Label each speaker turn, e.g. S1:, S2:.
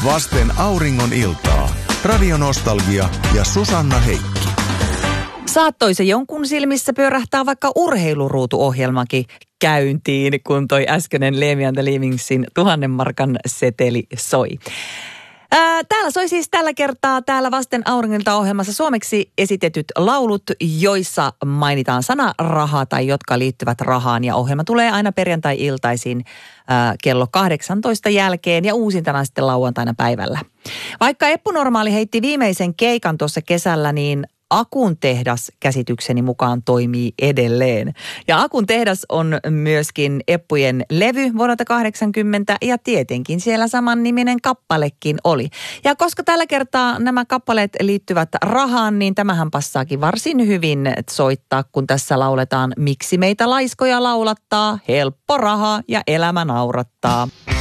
S1: Vasten auringon iltaa. Radionostalgia ja Susanna Heikki.
S2: Saattoi se jonkun silmissä pyörähtää vaikka urheiluruutuohjelmakin käyntiin, kun toi äskeinen Lemmy and the Livingsin 1000 markan seteli soi. Täällä soi siis tällä kertaa täällä Vasten auringilta ohjelmassa suomeksi esitetyt laulut, joissa mainitaan sana raha tai jotka liittyvät rahaan. Ja ohjelma tulee aina perjantai-iltaisin kello 18 jälkeen ja uusintana sitten lauantaina päivällä. Vaikka Eppu Normaali heitti viimeisen keikan tuossa kesällä, niin Akun tehdas käsitykseni mukaan toimii edelleen. Ja Akun tehdas on myöskin Eppujen levy vuodelta 80 ja tietenkin siellä saman niminen kappalekin oli. Ja koska tällä kertaa nämä kappaleet liittyvät rahaan, niin tämähän passaakin varsin hyvin soittaa, kun tässä lauletaan Miksi meitä laiskoja laulattaa, helppo raha ja elämä naurattaa.